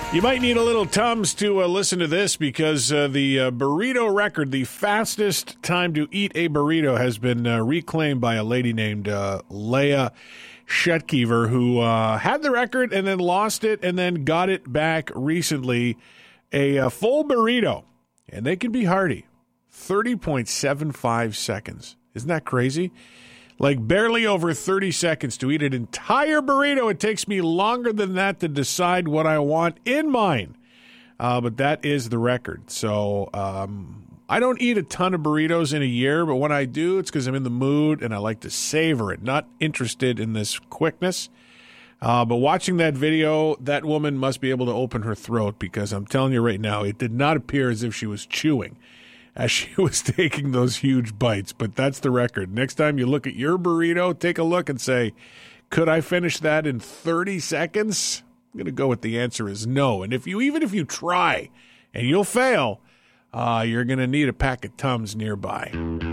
You might need a little Tums to listen to this because the burrito record, the fastest time to eat a burrito, has been reclaimed by a lady named Leah Shetkever, who had the record and then lost it and then got it back recently. A full burrito, and they can be hearty. 30.75 seconds. Isn't that crazy? Like barely over 30 seconds to eat an entire burrito. It takes me longer than that to decide what I want in mine. But that is the record. So I don't eat a ton of burritos in a year, but when I do, it's because I'm in the mood and I like to savor it, not interested in this quickness. But watching that video, that woman must be able to open her throat because I'm telling you right now, it did not appear as if she was chewing as she was taking those huge bites, but that's the record. Next time you look at your burrito, take a look and say, could I finish that in 30 seconds? I'm going to go with the answer is no. And even if you try and you'll fail, you're going to need a pack of Tums nearby.